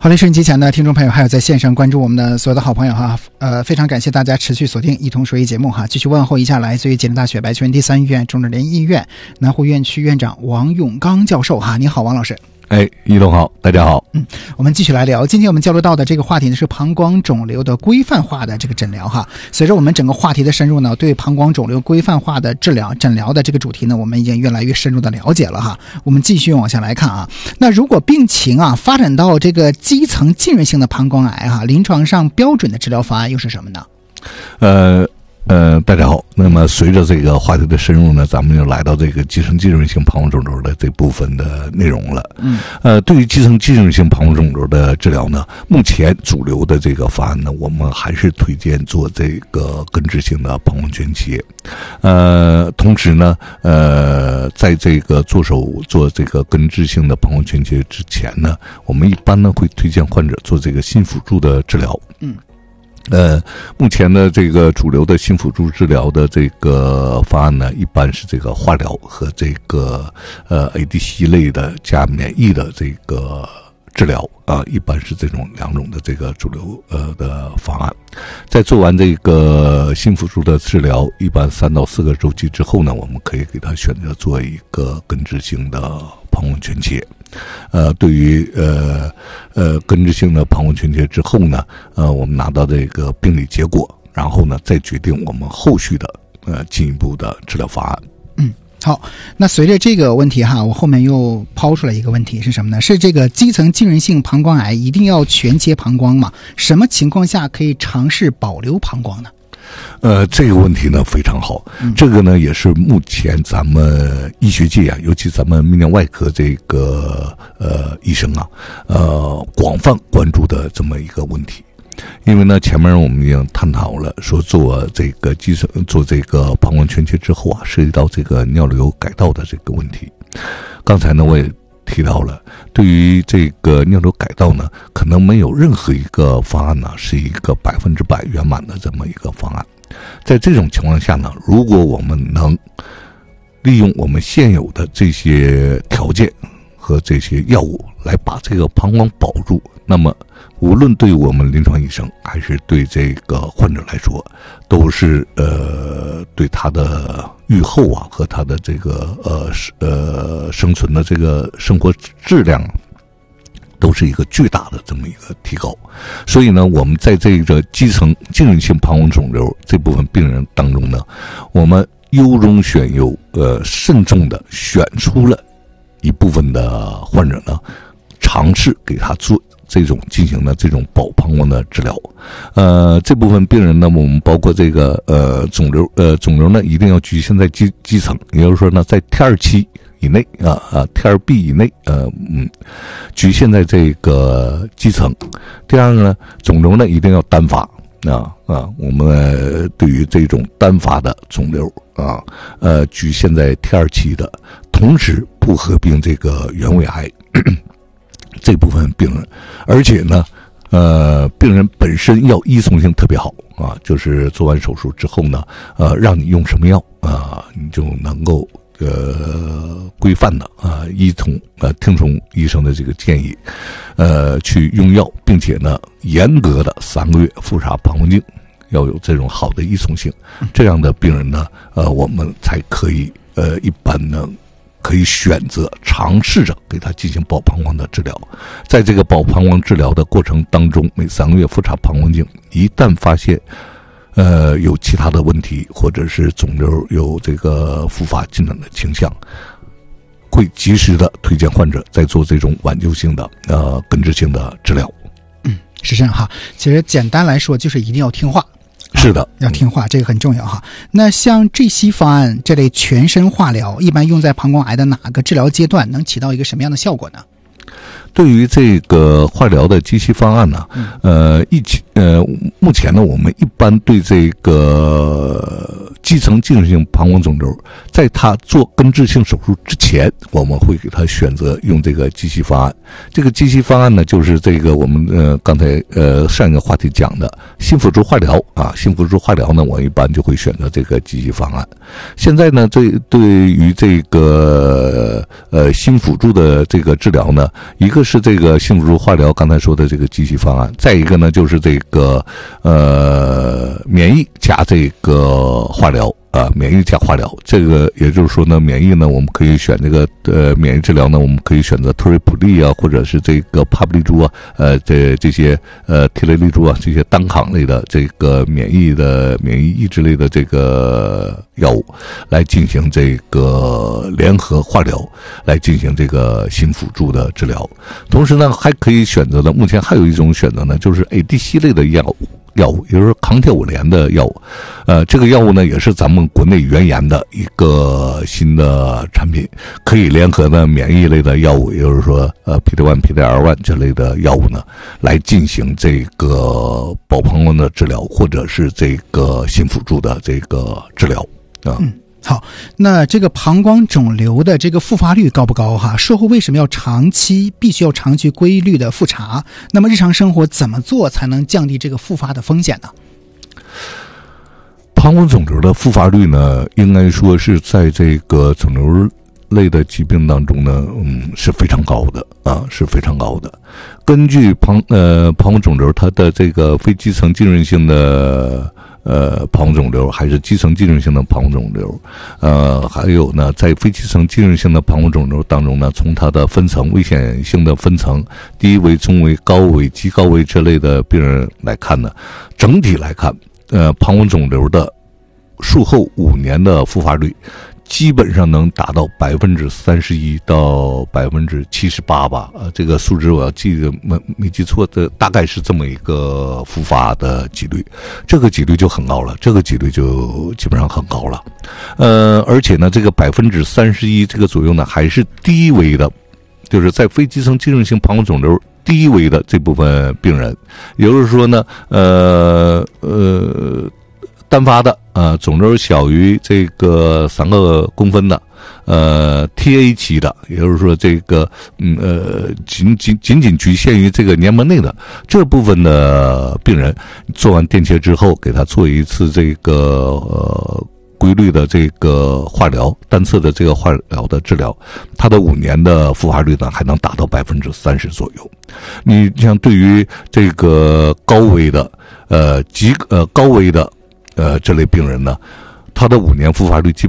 好嘞，收音机前的听众朋友，还有在线上关注我们的所有的好朋友哈，非常感谢大家持续锁定一同说医节目哈，继续问候一下来自于吉林大学白求恩第3医院中正联医院南湖院区院长王永刚教授哈，你好，王老师。 一龙好，大家好。 我们继续来聊，今天我们交流到的这个话题呢是膀胱肿瘤的规范化的这个诊疗哈。随着我们整个话题的深入呢，对膀诊瘤规范化的诊疗的这个主题呢，我们已经越来越深入的了解了哈。我们继续往下来看啊，那如果病情啊发展到这个基层浸润性的膀胱癌哈，临床上标准的治疗方案又是什么呢？ 大家好。那么随着这个话题的深入呢，咱们就来到这个基层浸润性膀胱肿瘤的这部分的内容了。对于基层浸润性膀胱肿瘤的治疗呢，目前主流的这个方案呢，我们还是推荐做这个根治性的膀胱全切。同时呢，在这个做这个根治性的膀胱全切之前呢，我们一般呢会推荐患者做这个心辅助的治疗。目前的这个主流的心辅助治疗的这个方案呢，一般是这个化疗和这个ADC 类的加免疫的这个治疗啊，一般是这种2种的这个主流的方案。在做完这个心辅助的治疗，一般3到4个周期之后呢，我们可以给他选择做一个根治性的膀胱全切。对于根治性的膀胱全切之后呢，我们拿到这个病理结果，然后呢再决定我们后续的进一步的治疗方案。 好，那随着这个问题哈，我后面又抛出来一个问题是什么呢？是这个基层浸润性膀胱癌一定要全切膀胱吗？什么情况下可以尝试保留膀胱呢？ 这个问题呢非常好，这个呢也是目前咱们医学界啊，尤其咱们泌尿外科这个医生啊，广泛关注的这么一个问题。因为呢，前面我们已经探讨了，说做这个膀胱全切之后啊，涉及到这个尿流改道的这个问题。刚才呢，我也提到了，对于这个尿流改道呢，可能没有任何一个方案呢是一个100%圆满的这么一个方案。在这种情况下呢，如果我们能利用我们现有的这些条件和这些药物来把这个膀胱保住，那么无论对我们临床医生还是对这个患者来说，都是对他的预后啊和他的这个生存的这个生活质量都是一个巨大的这么一个提高。所以呢，我们在这个基层浸润性膀胱肿瘤这部分病人当中呢，我们优中选优，慎重的选出了一部分的患者呢，尝试给他做进行的这种保膀胱的治疗。这部分病人呢，我们包括这个肿瘤呢，一定要局限在基层，也就是说呢，在 T2 期以内T2B 以内，局限在这个基层。第二个呢，肿瘤呢一定要单发我们对于这种单发的肿瘤局限在 T2 期的，同时不合并这个原位癌这部分病人，而且呢，病人本身要依从性特别好就是做完手术之后呢，让你用什么药你就能够规范的听从医生的这个建议，去用药，并且呢，严格的3个月复查膀胱镜，要有这种好的依从性，这样的病人呢，我们才可以一般呢。可以选择尝试着给他进行保膀胱的治疗。在这个保膀胱治疗的过程当中，每3个月复查膀胱镜，一旦发现有其他的问题，或者是肿瘤有这个复发进展的倾向，会及时的推荐患者再做这种挽救性的根治性的治疗。 是这样哈，其实简单来说就是一定要听话。 是的， 要听话，这个很重要哈。那像这些方案这类全身化疗，一般用在膀胱癌的哪个治疗阶段，能起到一个什么样的效果呢？ 对于这个化疗的基期方案呢，目前呢，我们一般对这个基层浸润性膀胱肿瘤，在他做根治性手术之前，我们会给他选择用这个基系方案。这个基系方案呢，就是这个我们刚才上一个话题讲的新辅助化疗啊，新辅助化疗呢，我一般就会选择这个基系方案。现在呢，对于这个新辅助的这个治疗呢，一个是这个新辅助化疗，刚才说的这个基系方案，再一个呢就是这个免疫加这个化疗。免疫加化疗，这个也就是说呢，免疫呢，我们可以选这个免疫治疗呢，我们可以选择特瑞普利啊，或者是这个帕布利珠啊，这些替雷利珠啊，这些单抗类的这个免疫抑制类的这个药物，来进行这个联合化疗，来进行这个新辅助的治疗。同时呢，还可以选择的，目前还有一种选择呢，就是 ADC 类的药物，也就是抗跳舞联的药物，这个药物呢也是咱们国内原研的一个新的产品，可以联合呢免疫类的药物，也就是说PD-1、PD-L1 这类的药物呢，来进行这个保膀胱的治疗，或者是这个新辅助的这个治疗啊。 好，那这个膀胱肿瘤的这个复发率高不高哈？术后为什么必须要长期规律的复查？那么日常生活怎么做才能降低这个复发的风险呢？ 膀胱肿瘤的复发率呢，应该说是在这个肿瘤类的疾病当中呢，是非常高的啊，是非常高的。根据膀胱肿瘤它的这个非基层浸润性的膀胱肿瘤还是基层浸润性的膀胱肿瘤，还有呢，在非基层浸润性的膀胱肿瘤当中呢，从它的分层危险性的分层，低危、中危、高危、极高危这类的病人来看呢，整体来看，膀胱肿瘤的术后5年的复发率，基本上能达到31%到78%吧。这个数值我要记得没记错的，大概是这么一个复发的几率。这个几率就很高了，这个几率就基本上很高了。而且呢，这个31%这个左右呢，还是低危的，就是在非基层浸润性膀胱肿瘤低危的这部分病人，也就是说呢，单发的肿瘤小于这个3个公分的TA 期的，也就是说这个仅局限于这个黏膜内的这部分的病人，做完电切之后，给他做一次这个规律的这个化疗，单侧的这个化疗的治疗，它的5年的复发率呢，还能达到30%左右。你像对于这个高危的高危的这类病人呢，他的5年复发率基